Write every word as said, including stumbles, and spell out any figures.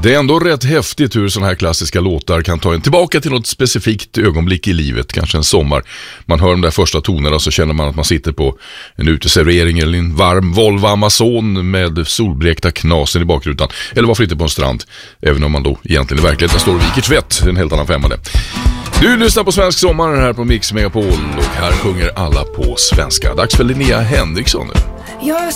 Det är ändå rätt häftigt hur sådana här klassiska låtar kan ta en tillbaka till något specifikt ögonblick i livet, kanske en sommar. Man hör de där första tonerna så känner man att man sitter på en uteservering eller en varm Volvo Amazon med solblekta knasen i bakrutan. Eller varför inte på en strand, även om man då egentligen i verkligheten står och viker tvätt, en helt annan femmande. Du lyssnar på Svensk Sommar här på Mix Megapol och här sjunger alla på svenska. Dags för Linnea Henriksson nu. Jag